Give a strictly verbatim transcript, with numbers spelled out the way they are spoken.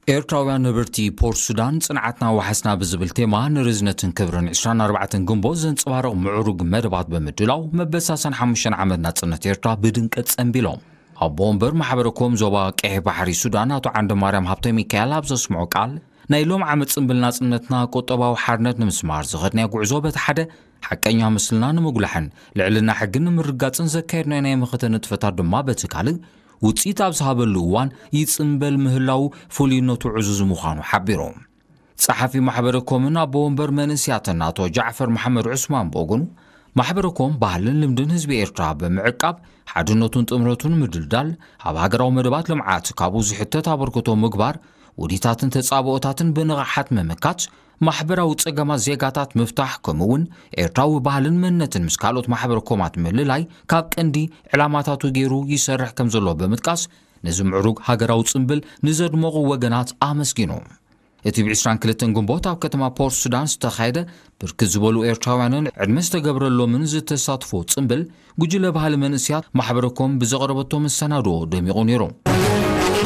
ኤርትራውያን ነበርቲ ፖርት ሱዳን ጽንዓትና ወሓስና ብዝብል ቴማ ንርዝነትን ክብርን عشرين أربعة ግንቦት ዘንጽባረቕ ምዕሩግ መደባት በምድላው መበሳሰን ሓሙሽተ ዓመት ናጽነት ኤርትራ ብድንቀት ጸንቢሎም ኣቦ እምበር ማሕበረኮም ዞባ ቀይሕ ባሕሪ ሱዳን አቶ ዓንደ ማርያም ሃብተ ሚካኤል ኣብ ዘስምዑ ቃል ናይ ሎም ዓመት ጽንብል ናጽነትና ቆጠባዊ ሓርነት ንምስማር ዝኸድና ጉዕዞ በቲ ሓደ ሓቀኛ ምስልና ንምጉላሕን ልዕልና ሕግን ንምርጋጽን ዘካየድና ናይ ምኽተ ንጥፈታት ድማ በቲ ካልእ ውጽኢት ኣብ ዝሃበሉ እዋን ይጽንበል ምህላው ፉሊነቱ ዕዙዝ ምዃኑ ሓቢሮም ጸሓፊ ማሕበረኮምን ኣቦ እምበር መንስያትን አቶ ጃዕፈር መሐመድ ዑስማን ቦጉኑ ማሕበረኮም ባህልን ልምድን ህዝቢ ኤርትራ ብምዕቃብ ሓድነቱን ጥምረቱን ምድልዳል ኣብ ሃገራዊ መደባት ልምዓት ካብኡ ዝሕተት ኣበርክቶ ምግባር ውዲታትን ተጻብኦታትን ብንቕሓት መመካት ማሕበራዊ ጸገማት ዜጋታት ምፍታሕ ከምውን ኤርትራዊ ባህልን መንነትን ምስ ካልኦት ማሕበረኮማት ምልላይ ካብ ቀንዲ ዕላማታቱ ገይሩ ይሰርሕ ከም ዘሎ ብምጥቃስ ነዚ ምዕሩግ ሃገራዊ ጽንብል ንዘድመቑ ወገናት ኣመስጊኖም እቲ ብ22 ግንቦት ኣብ ከተማ ፖርት ሱዳን ዝተኻየደ ብርክት ዝበሉ ኤርትራውያንን ዕድመ ዝተገብረሎምን ዝተሳትፎ ጽንብል ጉጅለ ባህሊ መንእስያት ማሕበረኮም ብዘቕረበቶም መሰናድኦ ደሚቑ ነይሮም